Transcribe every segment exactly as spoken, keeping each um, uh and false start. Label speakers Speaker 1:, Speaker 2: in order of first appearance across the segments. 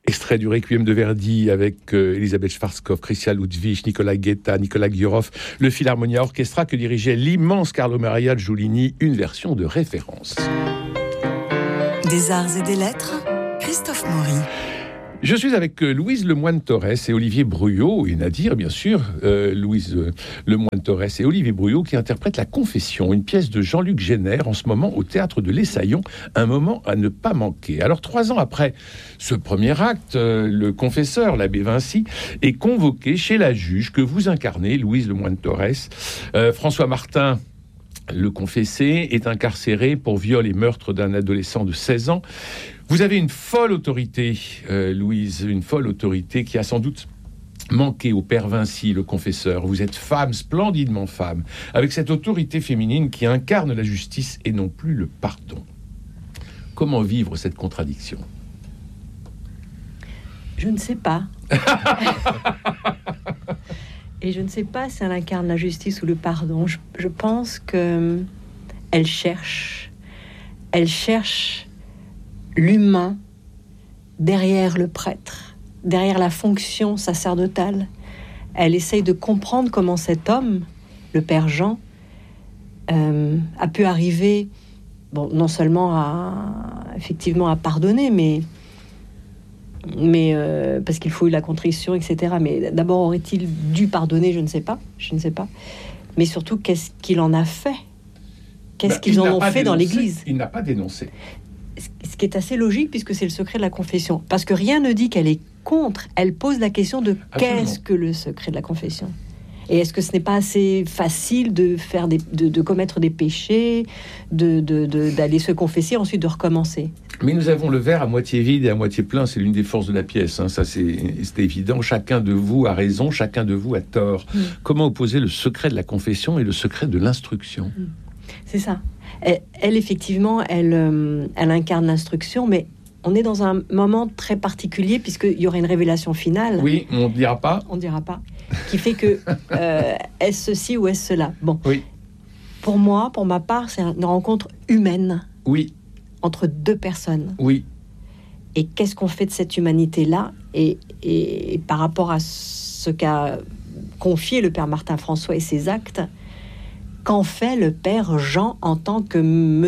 Speaker 1: Extrait du Requiem de Verdi avec euh, Elisabeth Schwarzkopf, Christian Ludwig, Nicolas Guetta, Nicolas Gurov, le Philharmonia Orchestra que dirigeait l'immense Carlo Maria Giulini, une version de référence.
Speaker 2: Des arts et des lettres, Christophe Maury.
Speaker 1: Je suis avec Louise Lemoine-Torres et Olivier Bruyot, et Nadir, bien sûr, euh, Louise euh, Lemoine-Torres et Olivier Bruyot, qui interprètent La Confession, une pièce de Jean-Luc Génère, en ce moment au Théâtre de l'Essaillon, un moment à ne pas manquer. Alors, trois ans après ce premier acte, euh, le confesseur, l'abbé Vinci, est convoqué chez la juge que vous incarnez, Louise Lemoine-Torres. Euh, François Martin, le confessé, est incarcéré pour viol et meurtre d'un adolescent de seize ans. Vous avez une folle autorité, euh, Louise, une folle autorité qui a sans doute manqué au père Vinci, le confesseur. Vous êtes femme, splendidement femme, avec cette autorité féminine qui incarne la justice et non plus le pardon. Comment vivre cette contradiction ?
Speaker 3: Je ne sais pas. Et je ne sais pas si elle incarne la justice ou le pardon. Je, je pense que elle cherche, elle cherche l'humain derrière le prêtre, derrière la fonction sacerdotale. Elle essaye de comprendre comment cet homme, le père Jean, euh, a pu arriver, bon, non seulement à effectivement à pardonner, mais mais euh, parce qu'il faut eu la contrition, et cetera. Mais d'abord, aurait-il dû pardonner ? Je ne sais pas, je ne sais pas. Mais surtout, qu'est-ce qu'il en a fait ? Qu'est-ce ben, qu'ils en ont fait dénoncé, dans l'Église ?
Speaker 1: Il n'a pas dénoncé.
Speaker 3: Ce qui est assez logique, puisque c'est le secret de la confession. Parce que rien ne dit qu'elle est contre. Elle pose la question de Absolument. Qu'est-ce que le secret de la confession ? Et est-ce que ce n'est pas assez facile de, faire des, de, de commettre des péchés, de, de, de, d'aller se confesser, ensuite de recommencer ?
Speaker 1: Mais nous avons le verre à moitié vide et à moitié plein, c'est l'une des forces de la pièce, hein. Ça c'est, c'est évident, chacun de vous a raison, chacun de vous a tort. Mmh. Comment opposer le secret de la confession et le secret de l'instruction ?
Speaker 3: Mmh. C'est ça. Elle, elle effectivement, elle, euh, elle incarne l'instruction, mais on est dans un moment très particulier, puisqu'il y aurait une révélation finale.
Speaker 1: Oui, on ne dira pas.
Speaker 3: On ne dira pas. Qui fait que, euh, est-ce ceci ou est-ce cela ? Bon.
Speaker 1: Oui.
Speaker 3: Pour moi, pour ma part, c'est une rencontre humaine.
Speaker 1: Oui.
Speaker 3: Entre deux personnes.
Speaker 1: Oui.
Speaker 3: Et qu'est-ce qu'on fait de cette humanité-là ? et, et, et par rapport à ce qu'a confié le père Martin François et ses actes, qu'en fait le père Jean en tant que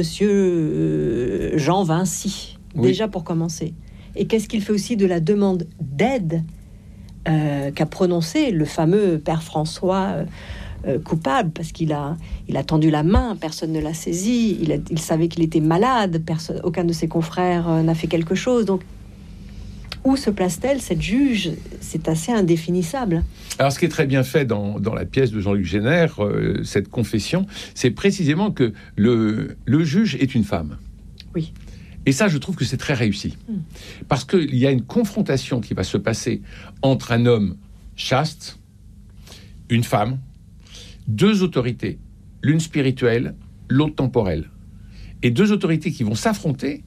Speaker 3: monsieur Jean Vinci ? Oui. Déjà pour commencer. Et qu'est-ce qu'il fait aussi de la demande d'aide euh, qu'a prononcée le fameux père François euh, euh, coupable, parce qu'il a, il a tendu la main, personne ne l'a saisi, il, a, il savait qu'il était malade, personne, aucun de ses confrères euh, n'a fait quelque chose. Donc, où se place-t-elle, cette juge ? C'est assez indéfinissable.
Speaker 1: Alors, ce qui est très bien fait dans, dans la pièce de Jean-Luc Génère, euh, cette confession, c'est précisément que le, le juge est une femme.
Speaker 3: Oui.
Speaker 1: Et ça, je trouve que c'est très réussi. Mmh. Parce qu'il y a une confrontation qui va se passer entre un homme chaste, une femme, deux autorités, l'une spirituelle, l'autre temporelle. Et deux autorités qui vont s'affronter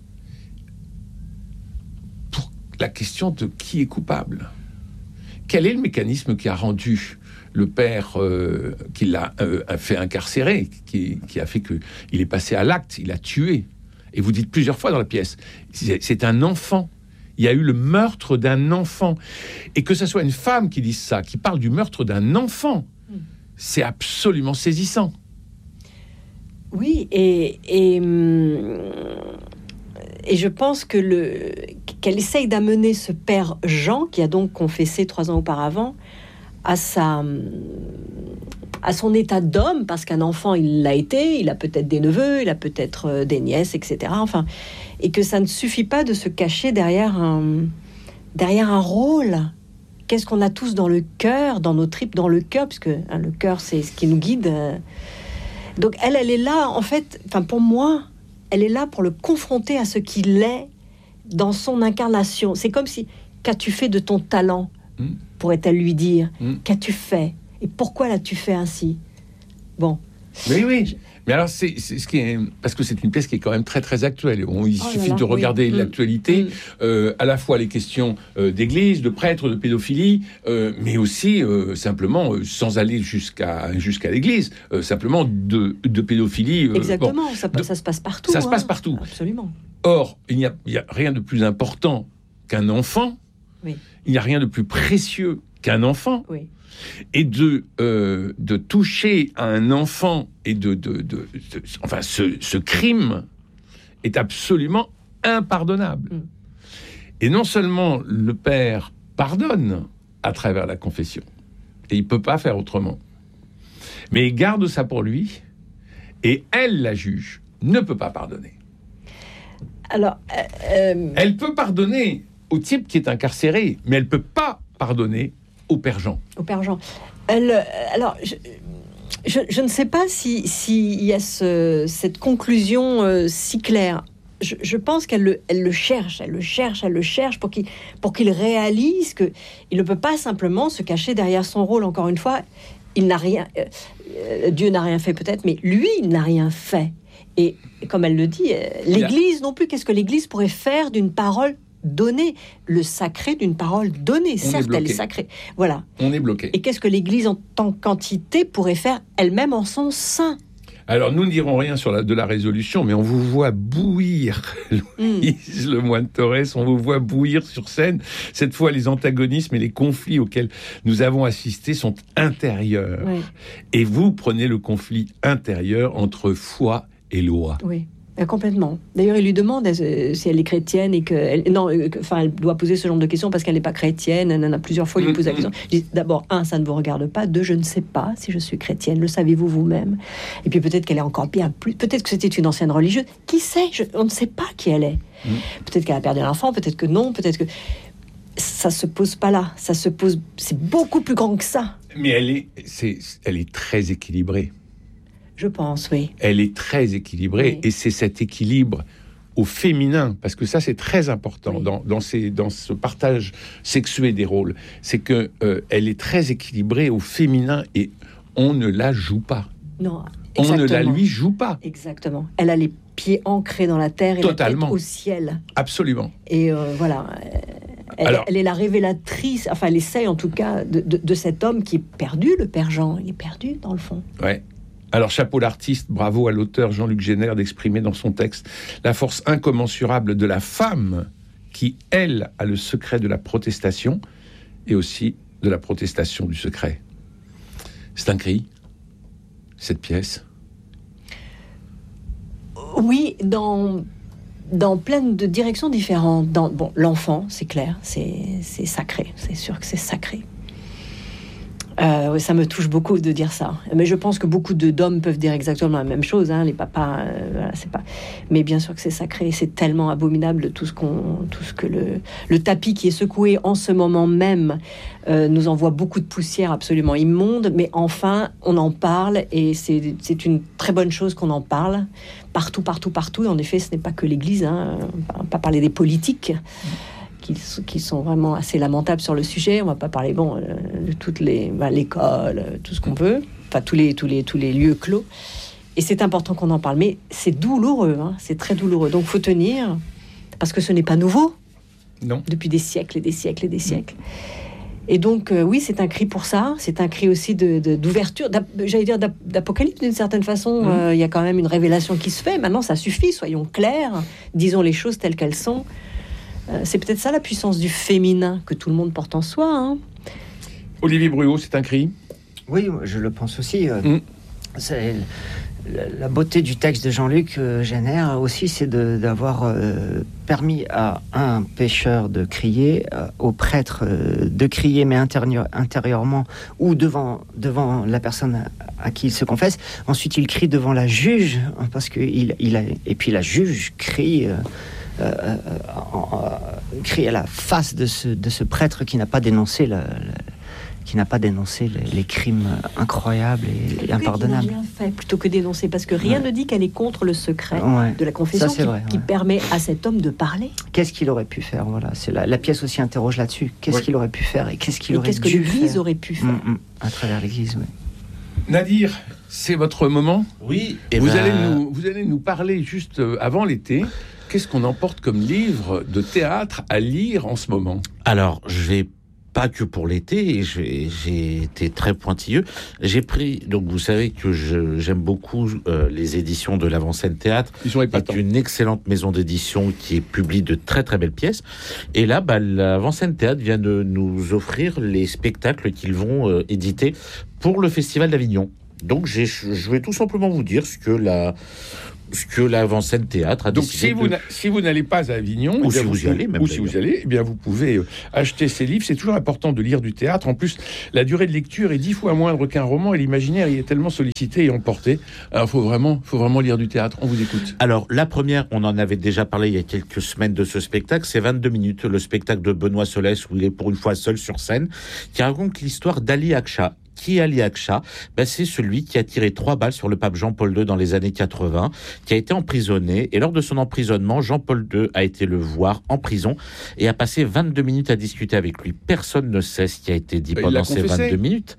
Speaker 1: pour la question de qui est coupable. Quel est le mécanisme qui a rendu le père euh, qui l'a euh, fait incarcérer, qui, qui a fait qu'il est passé à l'acte, il a tué. Et vous dites plusieurs fois dans la pièce, c'est, c'est un enfant. Il y a eu le meurtre d'un enfant. Et que ce soit une femme qui dise ça, qui parle du meurtre d'un enfant, mmh. c'est absolument saisissant.
Speaker 3: Oui, et, et, et je pense que le, qu'elle essaye d'amener ce père Jean, qui a donc confessé trois ans auparavant, à sa... à son état d'homme, parce qu'un enfant, il l'a été, il a peut-être des neveux, il a peut-être des nièces, et cetera. Enfin, et que ça ne suffit pas de se cacher derrière un, derrière un rôle. Qu'est-ce qu'on a tous dans le cœur, dans nos tripes, dans le cœur, parce que hein, le cœur, c'est ce qui nous guide. Donc elle, elle est là, en fait, enfin pour moi, elle est là pour le confronter à ce qu'il est dans son incarnation. C'est comme si, qu'as-tu fait de ton talent ? mmh. Pourrait-elle lui dire, mmh. qu'as-tu fait ? Et pourquoi l'as-tu fait ainsi ? Bon.
Speaker 1: Oui, oui. Mais alors, c'est, c'est ce qui est... Parce que c'est une pièce qui est quand même très, très actuelle. On, il oh suffit là là, de regarder oui. l'actualité, mmh. euh, à la fois les questions euh, d'église, de prêtres, de pédophilie, euh, mais aussi, euh, simplement, euh, sans aller jusqu'à, jusqu'à l'église, euh, simplement de, de pédophilie. Euh,
Speaker 3: Exactement,
Speaker 1: bon,
Speaker 3: ça,
Speaker 1: de,
Speaker 3: ça se passe partout.
Speaker 1: Ça
Speaker 3: hein.
Speaker 1: se passe partout.
Speaker 3: Absolument.
Speaker 1: Or, il n'y a, il y a rien de plus important qu'un enfant
Speaker 3: Oui.
Speaker 1: Il n'y a rien de plus précieux qu'un enfant.
Speaker 3: Oui.
Speaker 1: Et de, euh, de toucher à un enfant et de... de, de, de enfin, ce, ce crime est absolument impardonnable. Mm. Et non seulement le père pardonne à travers la confession, et il ne peut pas faire autrement, mais il garde ça pour lui, et elle, la juge, ne peut pas pardonner.
Speaker 3: Alors, euh, euh...
Speaker 1: elle peut pardonner au type qui est incarcéré, mais elle ne peut pas pardonner au père Jean.
Speaker 3: Au père Jean. Elle, alors, je, je, je ne sais pas si, si il y a ce, cette conclusion euh, si claire. Je, je pense qu'elle le, elle le cherche, elle le cherche, elle le cherche pour qu'il, pour qu'il réalise qu'il ne peut pas simplement se cacher derrière son rôle. Encore une fois, il n'a rien, euh, Dieu n'a rien fait peut-être, mais lui, il n'a rien fait. Et comme elle le dit, euh, l'Église non plus. Qu'est-ce que l'Église pourrait faire d'une parole donnée, le sacré d'une parole donnée?
Speaker 1: On
Speaker 3: Certes, elle est sacrée. Voilà.
Speaker 1: On est bloqué.
Speaker 3: Et qu'est-ce que l'Église en tant qu'entité pourrait faire elle-même en son sein?
Speaker 1: Alors, nous ne dirons rien sur la, de la résolution, mais on vous voit bouillir, Louise mm. Le Moine Torres, on vous voit bouillir sur scène. Cette fois, les antagonismes et les conflits auxquels nous avons assisté sont intérieurs. Oui. Et vous prenez le conflit intérieur entre foi et loi.
Speaker 3: Oui. Complètement. D'ailleurs, il lui demande si elle est chrétienne et que, elle, non, enfin, elle doit poser ce genre de questions parce qu'elle n'est pas chrétienne. Elle en a plusieurs fois, il lui pose la question. Je dis, d'abord, un, ça ne vous regarde pas. Deux, je ne sais pas si je suis chrétienne. Le savez-vous vous-même? Et puis peut-être qu'elle est encore bien plus. Peut-être que c'était une ancienne religieuse. Qui sait? je, On ne sait pas qui elle est. Mm. Peut-être qu'elle a perdu un enfant. Peut-être que non. Peut-être que ça se pose pas là. Ça se pose. C'est beaucoup plus grand que ça.
Speaker 1: Mais elle est, c'est, elle est très équilibrée.
Speaker 3: Je pense, oui.
Speaker 1: Elle est très équilibrée, oui. Et c'est cet équilibre au féminin, parce que ça c'est très important oui. dans, dans, ces, dans ce partage sexué des rôles, c'est qu'elle euh, est très équilibrée au féminin et on ne la joue pas.
Speaker 3: Non,
Speaker 1: exactement. On ne la lui joue pas.
Speaker 3: Exactement. Elle a les pieds ancrés dans la terre et
Speaker 1: Totalement.
Speaker 3: La tête au ciel.
Speaker 1: Absolument.
Speaker 3: Et euh, voilà, elle, Alors, elle est la révélatrice, enfin elle essaye en tout cas de, de, de cet homme qui est perdu, le père Jean, il est perdu dans le fond.
Speaker 1: Ouais. Alors, chapeau l'artiste, bravo à l'auteur Jean-Luc Génère d'exprimer dans son texte la force incommensurable de la femme qui, elle, a le secret de la protestation et aussi de la protestation du secret. C'est un cri, cette pièce.
Speaker 3: Oui, dans, dans plein de directions différentes. Dans, bon, l'enfant, c'est clair, c'est, c'est sacré, c'est sûr que c'est sacré. Euh, ça me touche beaucoup de dire ça, mais je pense que beaucoup de, d'hommes peuvent dire exactement la même chose. Hein, les papas, euh, voilà, c'est pas. Mais bien sûr que c'est sacré. C'est tellement abominable tout ce qu'on, tout ce que le le tapis qui est secoué en ce moment même euh, nous envoie beaucoup de poussière absolument immonde. Mais enfin, on en parle et c'est c'est une très bonne chose qu'on en parle partout, partout, partout. Et en effet, ce n'est pas que l'Église. Hein, on va pas parler des politiques. Qui, qui sont vraiment assez lamentables sur le sujet. On va pas parler bon de toutes les bah, l'école, tout ce qu'on veut, enfin tous les tous les tous les lieux clos. Et c'est important qu'on en parle, mais c'est douloureux, hein, c'est très douloureux. Donc faut tenir parce que ce n'est pas nouveau.
Speaker 1: Non. Depuis
Speaker 3: des siècles et des siècles et des siècles. Et donc euh, oui, c'est un cri pour ça. C'est un cri aussi de, de d'ouverture, d'ap, j'allais dire d'ap, d'apocalypse d'une certaine façon. Il mmh. euh, y a quand même une révélation qui se fait. Maintenant, ça suffit. Soyons clairs. Disons les choses telles qu'elles sont. C'est peut-être ça la puissance du féminin que tout le monde porte en soi. Hein.
Speaker 1: Olivier Bruot, c'est un cri?
Speaker 4: Oui, je le pense aussi. Mm. C'est la beauté du texte de Jean-Luc euh, Génère aussi, c'est de, d'avoir euh, permis à un pécheur de crier, euh, au prêtre euh, de crier, mais intérieur, intérieurement ou devant, devant la personne à, à qui il se confesse. Ensuite, il crie devant la juge, parce que il, il a, et puis la juge crie... Euh, Euh, euh, euh, crie à la face de ce, de ce prêtre qui n'a pas dénoncé, le, le, qui n'a pas dénoncé les, les crimes incroyables et, et impardonnables.
Speaker 3: Qui n'a rien fait plutôt que dénoncer, parce que rien ouais. ne dit qu'elle est contre le secret ouais. de la confession
Speaker 4: Ça,
Speaker 3: qui,
Speaker 4: vrai,
Speaker 3: qui
Speaker 4: ouais.
Speaker 3: permet à cet homme de parler.
Speaker 4: Qu'est-ce qu'il aurait pu faire? Voilà, c'est la, la pièce aussi interroge là-dessus. Qu'est-ce ouais. qu'il aurait pu faire et qu'est-ce qu'il
Speaker 3: et
Speaker 4: aurait
Speaker 3: qu'est-ce
Speaker 4: dû
Speaker 3: que l'Église
Speaker 4: faire
Speaker 3: aurait pu faire
Speaker 4: mmh, mmh, à travers l'Église, oui.
Speaker 1: Nadir, c'est votre moment.
Speaker 5: Oui.
Speaker 1: Et vous,
Speaker 5: ben...
Speaker 1: allez nous, vous allez nous parler juste avant l'été. Qu'est-ce qu'on emporte comme livre de théâtre à lire en ce moment?
Speaker 5: Alors, je vais pas que pour l'été, et j'ai, j'ai été très pointilleux. J'ai pris, donc vous savez que je, j'aime beaucoup euh, les éditions de l'Avant-Scène Théâtre.
Speaker 1: Ils sont épatants.
Speaker 5: C'est une excellente maison d'édition qui publie de très très belles pièces. Et là, bah, l'Avant-Scène Théâtre vient de nous offrir les spectacles qu'ils vont euh, éditer pour le Festival d'Avignon. Donc j'ai, je vais tout simplement vous dire ce que la... ce que l'Avant-Scène Théâtre a
Speaker 1: Donc,
Speaker 5: décidé
Speaker 1: si vous,
Speaker 5: de...
Speaker 1: na- si vous n'allez pas à Avignon,
Speaker 5: Ou
Speaker 1: eh bien,
Speaker 5: si vous y
Speaker 1: pouvez-
Speaker 5: allez, même,
Speaker 1: ou si vous y allez, eh bien, vous pouvez euh, acheter ces livres. C'est toujours important de lire du théâtre. En plus, la durée de lecture est dix fois moindre qu'un roman et l'imaginaire y est tellement sollicité et emporté. Alors, faut vraiment, faut vraiment lire du théâtre. On vous écoute.
Speaker 5: Alors, la première, on en avait déjà parlé il y a quelques semaines de ce spectacle, c'est vingt-deux minutes, le spectacle de Benoît Solès, où il est pour une fois seul sur scène, qui raconte l'histoire d'Ali Akcha. Qui est Ali Akcha? Ben, c'est celui qui a tiré trois balles sur le pape Jean-Paul deux dans les années quatre-vingts, qui a été emprisonné. Et lors de son emprisonnement, Jean-Paul deux a été le voir en prison et a passé vingt-deux minutes à discuter avec lui. Personne ne sait ce qui a été dit
Speaker 1: Il
Speaker 5: pendant
Speaker 1: l'a
Speaker 5: ces
Speaker 1: confessé.
Speaker 5: vingt-deux minutes.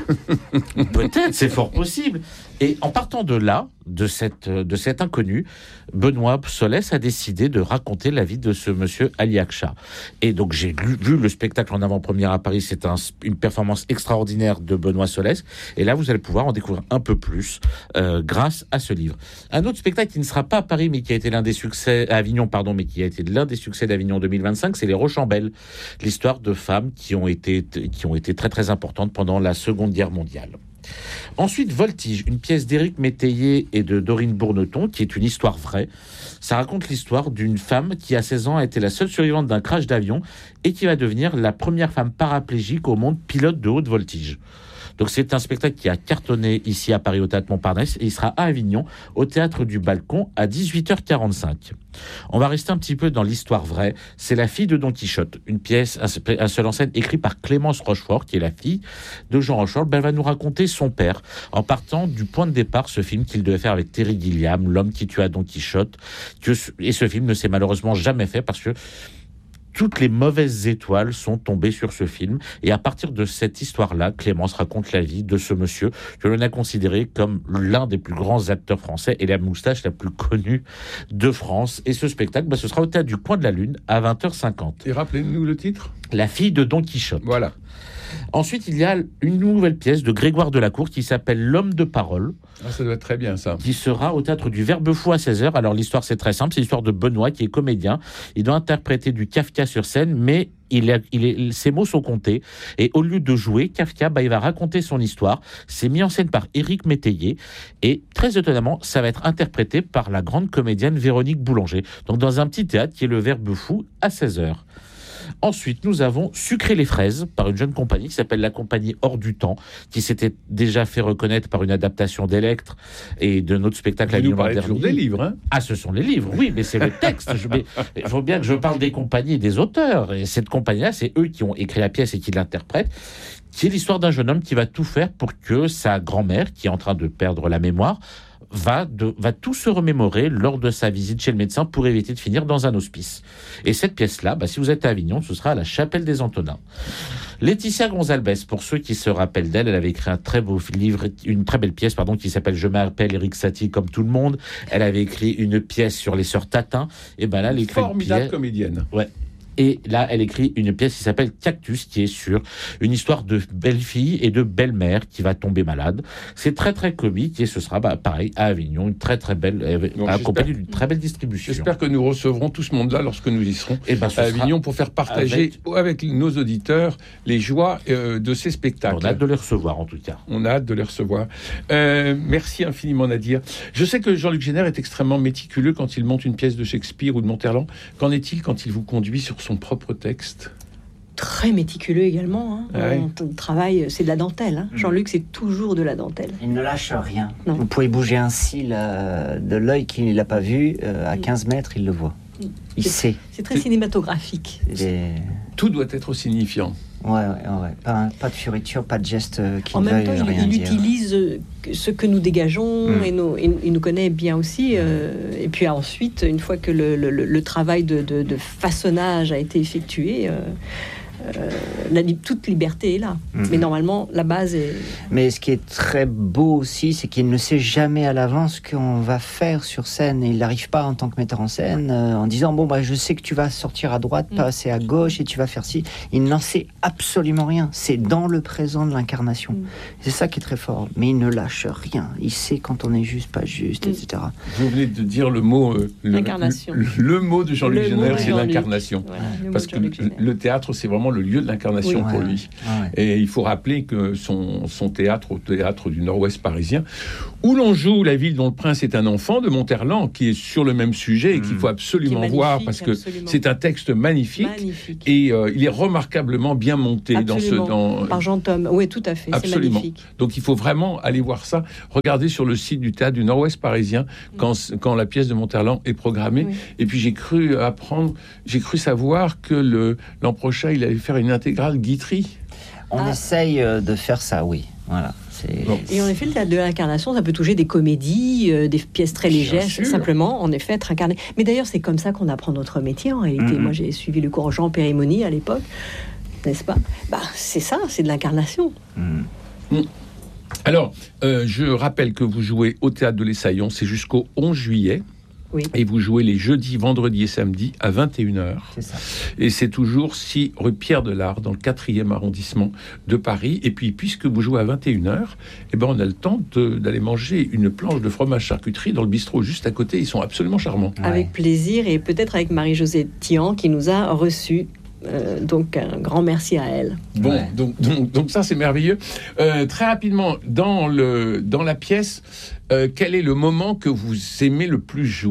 Speaker 5: Peut-être, c'est fort possible. Et en partant de là, de cette, de cet inconnu, Benoît Solès a décidé de raconter la vie de ce monsieur Ali Akcha. Et donc j'ai lu, vu le spectacle en avant-première à Paris, c'est un, une performance extraordinaire de Benoît Solès. Et là, vous allez pouvoir en découvrir un peu plus euh, grâce à ce livre. Un autre spectacle qui ne sera pas à Paris, mais qui a été l'un des succès, à Avignon, pardon, mais qui a été l'un des succès d'Avignon deux mille vingt-cinq, c'est Les Rochambeaux, l'histoire de femmes qui ont été, qui ont été très très importantes pendant la Seconde Guerre mondiale. Ensuite, Voltige, une pièce d'Éric Métayer et de Dorine Bourneton, qui est une histoire vraie. Ça raconte l'histoire d'une femme qui, à seize ans, a été la seule survivante d'un crash d'avion et qui va devenir la première femme paraplégique au monde pilote de haute voltige. Donc c'est un spectacle qui a cartonné ici à Paris au Théâtre Montparnasse et il sera à Avignon au Théâtre du Balcon à dix-huit heures quarante-cinq. On va rester un petit peu dans l'histoire vraie. C'est La fille de Don Quichotte, une pièce, un, un seul en scène écrit par Clémence Rochefort, qui est la fille de Jean Rochefort. Ben, elle va nous raconter son père en partant du point de départ, ce film qu'il devait faire avec Terry Gilliam, L'homme qui tua Don Quichotte. Que, et ce film ne s'est malheureusement jamais fait parce que toutes les mauvaises étoiles sont tombées sur ce film. Et à partir de cette histoire-là, Clémence raconte la vie de ce monsieur que l'on a considéré comme l'un des plus grands acteurs français et la moustache la plus connue de France. Et ce spectacle, bah, ce sera au Théâtre du Coin de la Lune à vingt heures cinquante.
Speaker 1: Et rappelez-nous le titre.
Speaker 5: La fille de Don Quichotte.
Speaker 1: Voilà.
Speaker 5: Ensuite, il y a une nouvelle pièce de Grégoire Delacour qui s'appelle L'homme de parole.
Speaker 1: Ah, ça doit être très bien, ça.
Speaker 5: Qui sera au Théâtre du Verbe Fou à seize heures. Alors, l'histoire, c'est très simple. C'est l'histoire de Benoît, qui est comédien. Il doit interpréter du Kafka sur scène, mais il est, il est, ses mots sont comptés. Et au lieu de jouer Kafka, bah, il va raconter son histoire. C'est mis en scène par Éric Métayer. Et très étonnamment, ça va être interprété par la grande comédienne Véronique Boulanger. Donc, dans un petit théâtre qui est le Verbe Fou à seize heures. Ensuite, nous avons Sucré les fraises par une jeune compagnie qui s'appelle la compagnie Hors du Temps, qui s'était déjà fait reconnaître par une adaptation d'Electre et de notre spectacle à
Speaker 1: Vous nous
Speaker 5: Lyon
Speaker 1: parlez
Speaker 5: dernier.
Speaker 1: toujours des livres, hein.
Speaker 5: Ah, ce sont les livres, oui, mais c'est le texte. Je, mais, il faut bien que je parle des compagnies et des auteurs. Et cette compagnie-là, c'est eux qui ont écrit la pièce et qui l'interprètent, qui est l'histoire d'un jeune homme qui va tout faire pour que sa grand-mère, qui est en train de perdre la mémoire, Va, de, va tout se remémorer lors de sa visite chez le médecin pour éviter de finir dans un hospice. Et cette pièce-là, bah, si vous êtes à Avignon, ce sera à la Chapelle des Antonins. Laetitia Gonzalez, pour ceux qui se rappellent d'elle, elle avait écrit un très beau livre, une très belle pièce, pardon, qui s'appelle Je m'appelle Éric Satie comme tout le monde. Elle avait écrit une pièce sur les sœurs Tatin. Et ben là, elle écrit
Speaker 1: Formidable
Speaker 5: une pièce...
Speaker 1: comédienne.
Speaker 5: Ouais. Et là, elle écrit une pièce qui s'appelle Cactus, qui est sur une histoire de belle-fille et de belle-mère qui va tomber malade. C'est très, très comique et ce sera, bah, pareil, à Avignon, une très, très belle, euh,
Speaker 1: Donc,
Speaker 5: accompagnée d'une très belle distribution.
Speaker 1: J'espère que nous recevrons tout ce monde-là lorsque nous y serons
Speaker 5: et ben,
Speaker 1: à Avignon pour faire partager avec... avec nos auditeurs les joies euh, de ces spectacles.
Speaker 5: On a hâte de les recevoir, en tout cas.
Speaker 1: On a hâte de les recevoir. Euh, merci infiniment, Nadir. Je sais que Jean-Luc Génère est extrêmement méticuleux quand il monte une pièce de Shakespeare ou de Monterland. Qu'en est-il quand il vous conduit sur son propre texte?
Speaker 3: Très méticuleux également. Hein.
Speaker 1: Ah oui.
Speaker 3: On travaille, c'est de la dentelle. Hein. Jean-Luc, c'est toujours de la dentelle.
Speaker 4: Il ne lâche rien.
Speaker 3: Non.
Speaker 4: Vous pouvez bouger un cil euh, de l'œil qu'il n'a pas vu, euh, à quinze mètres, il le voit. Il
Speaker 3: c'est,
Speaker 4: sait.
Speaker 3: C'est très cinématographique.
Speaker 4: Est...
Speaker 1: Tout doit être signifiant.
Speaker 4: Ouais, ouais, ouais. Pas, pas de fioriture, pas de geste qui
Speaker 3: en
Speaker 4: ne
Speaker 3: même temps,
Speaker 4: veuille
Speaker 3: il,
Speaker 4: rien
Speaker 3: il
Speaker 4: dire.
Speaker 3: utilise ce que nous dégageons
Speaker 4: Mm.
Speaker 3: et, nos, et il nous connaît bien aussi. Euh, et puis ensuite, une fois que le, le, le travail de, de, de façonnage a été effectué, euh, euh, la, toute liberté est là. Mmh. Mais normalement, la base est...
Speaker 4: Mais ce qui est très beau aussi, c'est qu'il ne sait jamais à l'avance ce qu'on va faire sur scène. Et il n'arrive pas en tant que metteur en scène euh, en disant, bon, bah, je sais que tu vas sortir à droite, mmh. passer à gauche et tu vas faire ci. Il n'en sait absolument rien. C'est dans le présent de l'incarnation. Mmh. C'est ça qui est très fort. Mais il ne lâche rien. Il sait quand on est juste, pas juste, mmh. et cetera.
Speaker 1: Vous venez de dire le mot... Euh, le,
Speaker 3: l'incarnation.
Speaker 1: Le, le mot de Jean-Luc Génère, c'est Jean-Luc. L'incarnation.
Speaker 3: Voilà,
Speaker 1: parce que le, le théâtre, c'est vraiment le lieu de l'incarnation oui, pour ouais, lui. Ouais. Et il faut rappeler que son, son théâtre, au théâtre du Nord-Ouest parisien, où l'on joue La ville dont le prince est un enfant de Monterland, qui est sur le même sujet et qu'il faut absolument voir parce que absolument. C'est un texte magnifique, magnifique. Et euh, il est remarquablement bien monté absolument. dans ce... Dans...
Speaker 3: Par Jean Thom, oui, tout à fait, absolument. C'est magnifique.
Speaker 1: Donc il faut vraiment aller voir ça. Regardez sur le site du théâtre du Nord-Ouest parisien quand, mmh. quand la pièce de Monterland est programmée. Oui. Et puis j'ai cru apprendre, j'ai cru savoir que le, l'an prochain, il allait faire une intégrale Guitry.
Speaker 4: On ah. essaye de faire ça, oui. Voilà. C'est...
Speaker 3: Bon. Et en effet, le théâtre de l'incarnation, ça peut toucher des comédies, euh, des pièces très légères, simplement, en effet, être incarné. Mais d'ailleurs, c'est comme ça qu'on apprend notre métier, en réalité. Mm-hmm. Moi, j'ai suivi le cours Jean Périmoni à l'époque, n'est-ce pas ? Bah, c'est ça, c'est de l'incarnation.
Speaker 1: Mm. Mm. Alors, euh, je rappelle que vous jouez au Théâtre de l'Essaillon, c'est jusqu'au onze juillet. Oui. Et vous jouez les jeudis, vendredis et samedis à vingt et une heures.
Speaker 4: C'est ça.
Speaker 1: Et c'est toujours six rue Pierre de Lard, dans le quatrième arrondissement de Paris. Et puis, puisque vous jouez à vingt et une heures, eh ben, on a le temps de, d'aller manger une planche de fromage charcuterie dans le bistrot juste à côté. Ils sont absolument charmants.
Speaker 3: Ouais. Avec plaisir, et peut-être avec Marie-Josée Tian qui nous a reçus. Euh, donc un grand merci à elle.
Speaker 1: Bon, ouais. donc, donc, donc ça c'est merveilleux. Euh, très rapidement, dans, le, dans la pièce, euh, quel est le moment que vous aimez le plus jouer ?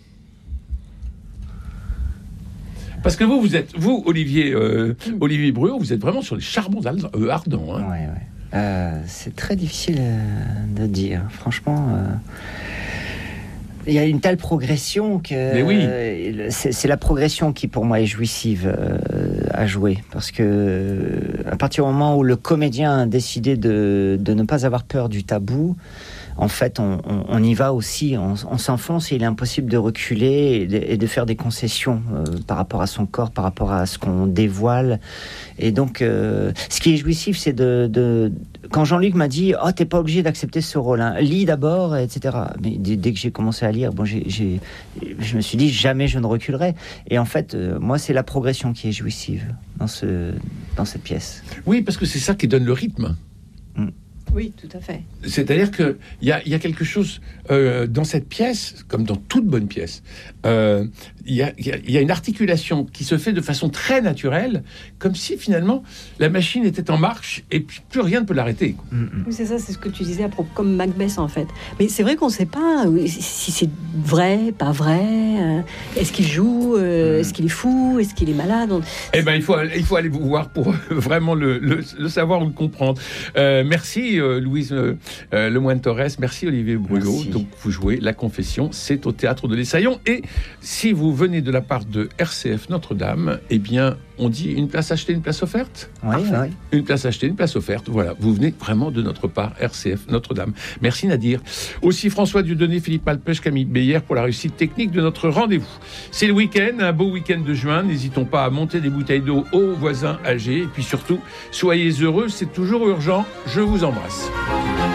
Speaker 1: Parce que vous, vous êtes, vous, Olivier, euh, mmh. Olivier Bruot, vous êtes vraiment sur les charbons euh, ardents. Hein.
Speaker 4: Ouais, ouais. Euh, c'est très difficile euh, de dire. Franchement... Euh... Il y a une telle progression que
Speaker 1: Mais oui.
Speaker 4: euh, c'est, c'est la progression qui pour moi est jouissive euh, à jouer, parce que euh, à partir du moment où le comédien a décidé de, de ne pas avoir peur du tabou, en fait on, on, on y va aussi, on, on s'enfonce et il est impossible de reculer et de, et de faire des concessions euh, par rapport à son corps, par rapport à ce qu'on dévoile. Et donc euh, ce qui est jouissif, c'est de, de quand Jean-Luc m'a dit « Oh, t'es pas obligé d'accepter ce rôle, hein. Lis d'abord, et cetera » Mais dès, dès que j'ai commencé à lire, bon, j'ai, j'ai, je me suis dit « Jamais je ne reculerai ». Et en fait, euh, moi, c'est la progression qui est jouissive dans, ce, dans cette pièce.
Speaker 1: Oui, parce que c'est ça qui donne le rythme.
Speaker 3: Mm. Oui, tout à fait.
Speaker 1: C'est-à-dire qu'il y a, y a quelque chose euh, dans cette pièce, comme dans toute bonne pièce, il euh, y, a, y, a, y a une articulation qui se fait de façon très naturelle, comme si finalement la machine était en marche et puis plus rien ne peut l'arrêter.
Speaker 3: Mm-hmm. Oui, c'est ça, c'est ce que tu disais à propos, comme Macbeth en fait. Mais c'est vrai qu'on ne sait pas si c'est vrai, pas vrai. Euh, est-ce qu'il joue euh, mm. Est-ce qu'il est fou? Est-ce qu'il est malade? On...
Speaker 1: Eh bien, il faut, il faut aller vous voir pour vraiment le, le, le savoir ou le comprendre. Euh, merci. Euh, Louise euh, euh, Lemoine-Torres, merci Olivier Bruot. Merci. Donc vous jouez La Confession, c'est au Théâtre de l'Essaillon. Et si vous venez de la part de R C F Notre-Dame, eh bien on dit une place achetée, une place offerte.
Speaker 4: Oui, oui.
Speaker 1: Une place achetée, une place offerte. Voilà, vous venez vraiment de notre part, R C F Notre-Dame. Merci Nadir. Aussi François Dieudonné, Philippe Malpêche, Camille Beyer pour la réussite technique de notre rendez-vous. C'est le week-end, un beau week-end de juin. N'hésitons pas à monter des bouteilles d'eau aux voisins âgés. Et puis surtout, soyez heureux, c'est toujours urgent. Je vous embrasse.